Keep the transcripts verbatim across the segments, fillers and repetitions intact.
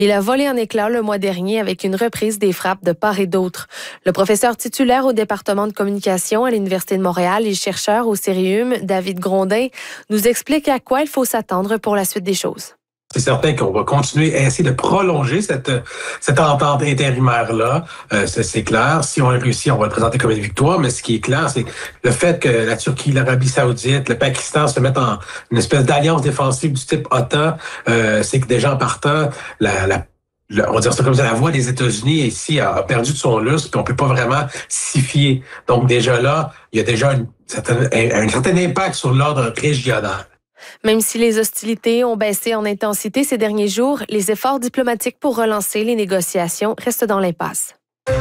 Il a volé en éclats le mois dernier avec une reprise des frappes de part et d'autre. Le professeur titulaire au département de communication à l'Université de Montréal et chercheur au Cérium, David Grondin, nous explique à quoi il faut s'attendre pour la suite des choses. C'est certain qu'on va continuer à essayer de prolonger cette, cette entente intérimaire-là. Euh, c'est, c'est clair. Si on réussit, on va le présenter comme une victoire. Mais ce qui est clair, c'est le fait que la Turquie, l'Arabie Saoudite, le Pakistan se mettent en une espèce d'alliance défensive du type OTAN. Euh, c'est que déjà en partant, la, la Le, on va dire ça comme ça, la voix des États-Unis ici a, a perdu de son lustre, puis on peut pas vraiment s'y fier. Donc déjà là, il y a déjà une certaine, un, un certain impact sur l'ordre régional. Même si les hostilités ont baissé en intensité ces derniers jours, les efforts diplomatiques pour relancer les négociations restent dans l'impasse.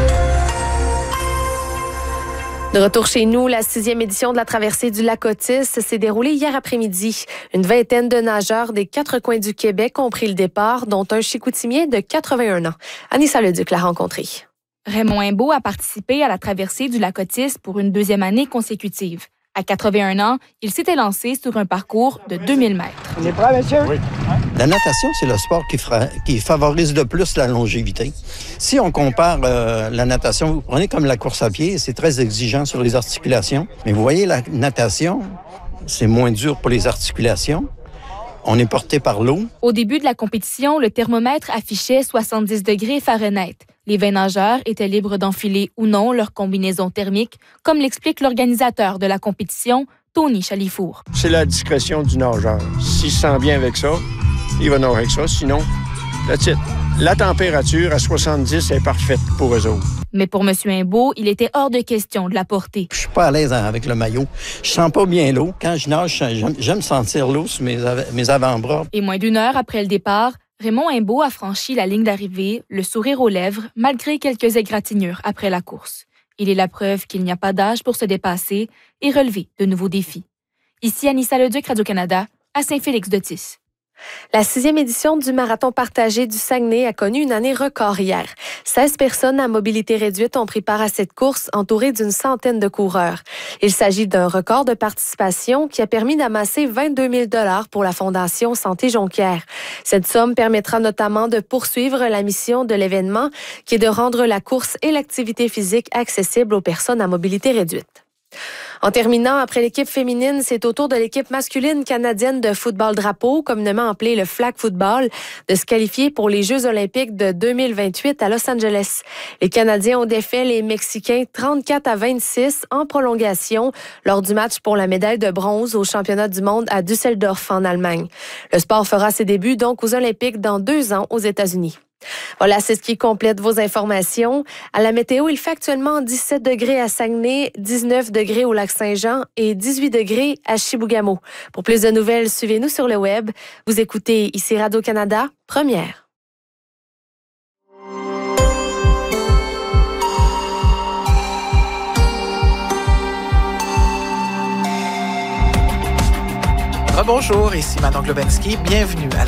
De retour chez nous, la sixième édition de la traversée du lac Otis s'est déroulée hier après-midi. Une vingtaine de nageurs des quatre coins du Québec ont pris le départ, dont un Chicoutimier de quatre-vingt-un ans. Anissa Leduc l'a rencontré. Raymond Imbeau a participé à la traversée du lac Otis pour une deuxième année consécutive. À quatre-vingt-un ans, il s'était lancé sur un parcours de deux mille mètres. On est prêt, monsieur? Oui. La natation, c'est le sport qui, fra... qui favorise le plus la longévité. Si on compare euh, la natation, vous prenez comme la course à pied, c'est très exigeant sur les articulations. Mais vous voyez, la natation, c'est moins dur pour les articulations. On est porté par l'eau. Au début de la compétition, le thermomètre affichait soixante-dix degrés Fahrenheit. Les vingt nageurs étaient libres d'enfiler ou non leur combinaison thermique, comme l'explique l'organisateur de la compétition, Tony Chalifour. C'est la discrétion du nageur. S'il se sent bien avec ça, il va nager avec ça. Sinon, that's it. La température à soixante-dix est parfaite pour eux autres. Mais pour M. Imbeau, il était hors de question de la porter. Je suis pas à l'aise avec le maillot. Je sens pas bien l'eau. Quand je nage, j'aime, j'aime sentir l'eau sur mes, av- mes avant-bras. Et moins d'une heure après le départ, Raymond Imbeau a franchi la ligne d'arrivée, le sourire aux lèvres, malgré quelques égratignures après la course. Il est la preuve qu'il n'y a pas d'âge pour se dépasser et relever de nouveaux défis. Ici Anissa Leduc, Radio-Canada, à Saint-Félix-d'Otis. La sixième édition du marathon partagé du Saguenay a connu une année record hier. seize personnes à mobilité réduite ont pris part à cette course, entourées d'une centaine de coureurs. Il s'agit d'un record de participation qui a permis d'amasser vingt-deux mille dollars pour la Fondation Santé Jonquière. Cette somme permettra notamment de poursuivre la mission de l'événement, qui est de rendre la course et l'activité physique accessibles aux personnes à mobilité réduite. En terminant, après l'équipe féminine, c'est au tour de l'équipe masculine canadienne de football drapeau, communément appelée le flag football, de se qualifier pour les Jeux olympiques de deux mille vingt-huit à Los Angeles. Les Canadiens ont défait les Mexicains trente-quatre à vingt-six en prolongation lors du match pour la médaille de bronze au championnat du monde à Düsseldorf en Allemagne. Le sport fera ses débuts donc aux Olympiques dans deux ans aux États-Unis. Voilà, c'est ce qui complète vos informations. À la météo, il fait actuellement dix-sept degrés à Saguenay, dix-neuf degrés au Lac-Saint-Jean et dix-huit degrés à Chibougamau. Pour plus de nouvelles, suivez-nous sur le web. Vous écoutez ici Radio-Canada, première. Rebonjour, ici Manon Globensky. Bienvenue à la